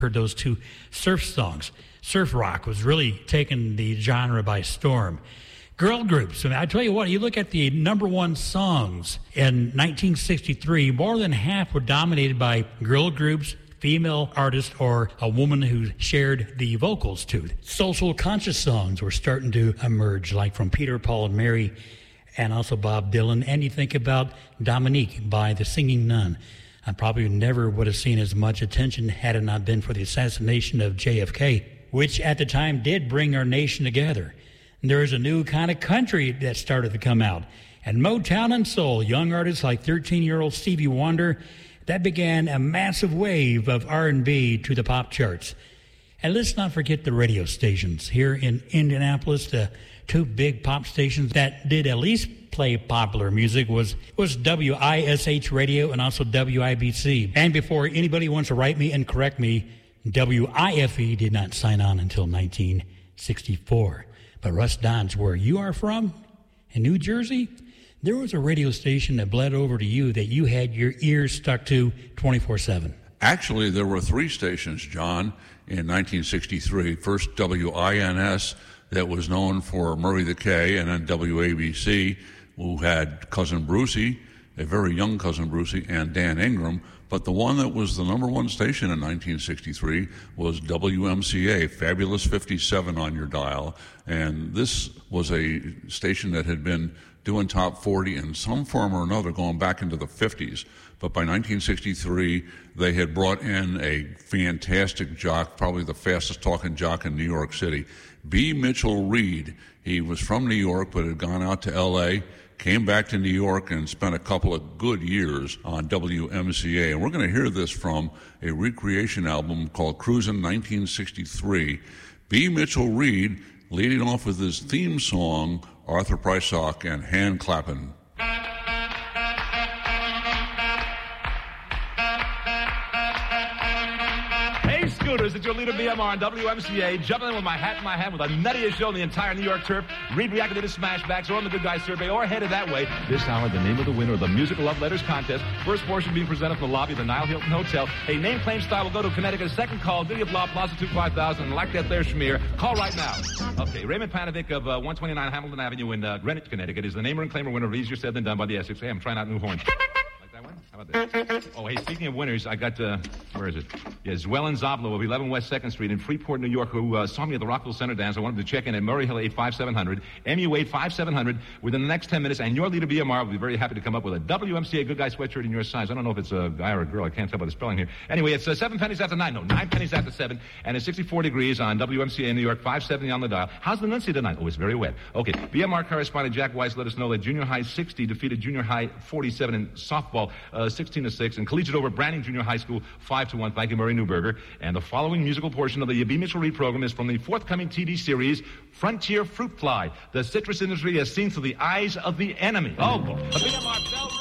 Heard those two surf songs. Surf rock was really taking the genre by storm. Girl groups, I tell you what, you look at the number one songs in 1963, more than half were dominated by girl groups, female artists, or a woman who shared the vocals to it. Social conscious songs were starting to emerge, like from Peter, Paul, and Mary, and also Bob Dylan. And you think about Dominique by the Singing Nun. I probably never would have seen as much attention had it not been for the assassination of JFK, which at the time did bring our nation together. And there was a new kind of country that started to come out. And Motown and soul, young artists like 13-year-old Stevie Wonder, that began a massive wave of R&B to the pop charts. And let's not forget the radio stations. Here in Indianapolis, the two big pop stations that did at least play popular music was WISH Radio and also WIBC. And before anybody wants to write me and correct me, WIFE did not sign on until 1964. But Russ Dodge, where you are from, in New Jersey, there was a radio station that bled over to you that you had your ears stuck to 24/7. Actually, there were three stations, John, in 1963. First, WINS, that was known for Murray the K, and then WABC, who had Cousin Brucey, a very young Cousin Brucey, and Dan Ingram. But the one that was the number one station in 1963 was WMCA, Fabulous 57 on your dial. And this was a station that had been doing top 40 in some form or another going back into the 50s. But by 1963, they had brought in a fantastic jock, probably the fastest talking jock in New York City, B. Mitchell Reed. He was from New York but had gone out to L.A., came back to New York and spent a couple of good years on WMCA. And we're going to hear this from a recreation album called Cruisin' 1963. B. Mitchell Reed leading off with his theme song, Arthur Prysock and Hand Clappin'. Scooters, it's your leader BMR on WMCA, jumping in with my hat in my hand with the nuttiest show in the entire New York turf. Read reactivated smashbacks or on the Good Guys survey or headed that way. This hour, the name of the winner of the Musical Love Letters contest. First portion being presented from the lobby of the Nile Hilton Hotel. A name claim style will go to Connecticut. Second call, Video Blah Plaza 25000. And like that there, Schmear. Call right now. Okay, Raymond Panovic of 129 Hamilton Avenue in Greenwich, Connecticut is the namer and claimer winner of Easier Said Than Done by the Essex. Hey, I'm trying out new horns. How about that? Oh, hey, speaking of winners, I got, where is it? Yeah, Zwellen Zablo of 11 West 2nd Street in Freeport, New York, who saw me at the Rockville Center dance. I wanted to check in at Murray Hill 85700, MU 85700 within the next 10 minutes, and your leader, BMR, will be very happy to come up with a WMCA Good Guy sweatshirt in your size. I don't know if it's a guy or a girl. I can't tell by the spelling here. Anyway, it's 7 pennies after 9. No, 9 pennies after 7, and it's 64 degrees on WMCA in New York, 570 on the dial. How's the Nuncy tonight? Oh, it's very wet. Okay, BMR correspondent Jack Weiss let us know that Junior High 60 defeated Junior High 47 in softball, 16-6, and collegiate over Branding Junior High School 5-1. Thank you, Murray Newberger. And the following musical portion of the B. Mitchell Reed program is from the forthcoming TV series Frontier Fruit Fly. The citrus industry has seen through the eyes of the enemy. Oh, boy. The BMR Bell